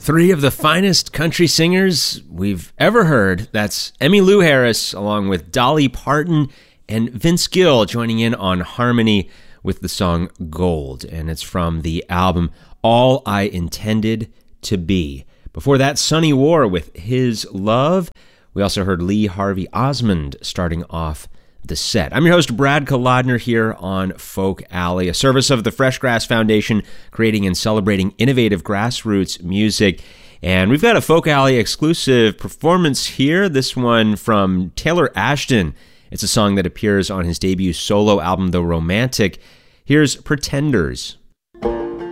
Three of the finest country singers we've ever heard. That's Emmylou Harris, along with Dolly Parton and Vince Gill, joining in on harmony with the song Gold. And it's from the album All I Intended to Be. Before that, Sonny War with His Love. We also heard Lee Harvey Osmond starting off the set. I'm your host, Brad Kolodner, here on Folk Alley, a service of the Fresh Grass Foundation, creating and celebrating innovative grassroots music. And we've got a Folk Alley exclusive performance here, this one from Taylor Ashton. It's a song that appears on his debut solo album, The Romantic. Here's Pretenders.